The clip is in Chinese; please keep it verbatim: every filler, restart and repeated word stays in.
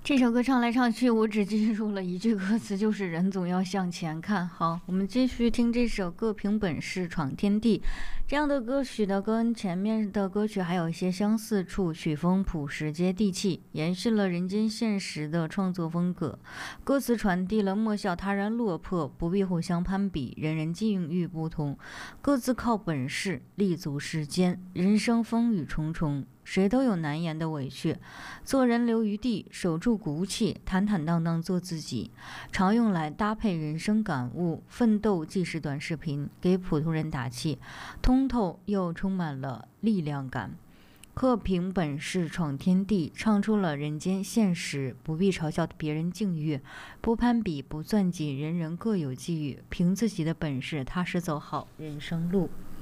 这首歌唱来唱去，我只记住了一句歌词，就是人总要向前看。好，我们继续听这首各凭本事闯天地。这样的歌曲呢，跟前面的歌曲还有一些相似处，曲风朴实接地气，延续了人间现实的创作风格。歌词传递了莫笑他人落魄，不必互相攀比，人人境遇不同，各自靠本事立足世间，人生风雨重重，谁都有难言的委屈，做人留余地，守住骨气，坦坦荡荡做自己，常用来搭配人生感悟。奋斗即是短视频，给普通人打气，通透又充满了力量感。各凭本事闯天地，唱出了人间现实，不必嘲笑别人境遇，不攀比，不算计，人人各有机遇，凭自己的本事踏实走好人生路。